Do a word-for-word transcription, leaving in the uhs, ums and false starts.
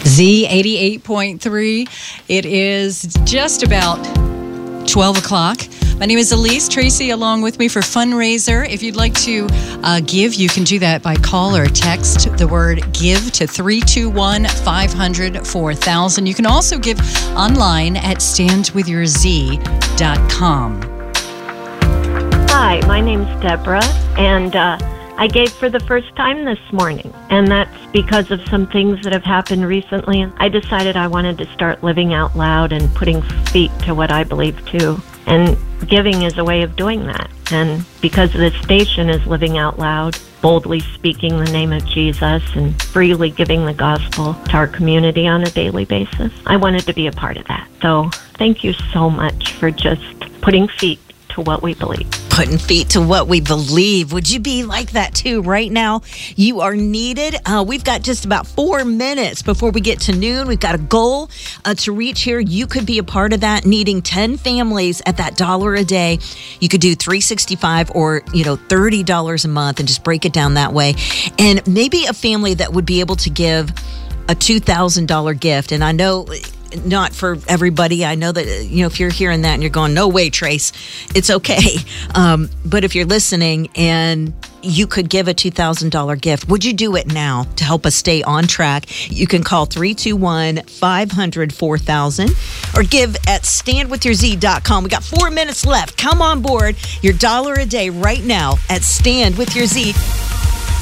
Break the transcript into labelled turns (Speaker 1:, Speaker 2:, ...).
Speaker 1: Z eighty-eight point three. It is just about twelve o'clock. My name is Elise Tracy, along with me for Fundraiser. If you'd like to uh, give, you can do that by call or text the word GIVE to three two one, five hundred, four thousand. You can also give online at stand with your z dot com.
Speaker 2: Hi, my name's Deborah, and uh, I gave for the first time this morning, and that's because of some things that have happened recently. I decided I wanted to start living out loud and putting feet to what I believe too, and giving is a way of doing that. And because this station is living out loud, boldly speaking the name of Jesus and freely giving the gospel to our community on a daily basis, I wanted to be a part of that. So thank you so much for just putting feet to what we believe.
Speaker 3: Putting feet to what we believe. Would you be like that too right now? You are needed. Uh, we've got just about four minutes before we get to noon. We've got a goal uh, to reach here. You could be a part of that, needing ten families at that dollar a day. You could do three hundred sixty-five or, you know, thirty dollars a month and just break it down that way. And maybe a family that would be able to give a two thousand dollars gift. And I know not for everybody. I know that, you know, if you're hearing that and you're going, no way, Trace, it's okay. Um, but if you're listening and you could give a two thousand dollars gift, would you do it now to help us stay on track? You can call three two one, five hundred, four thousand or give at stand with your z dot com. We got four minutes left. Come on board. Your dollar a day right now at Stand With Your Z.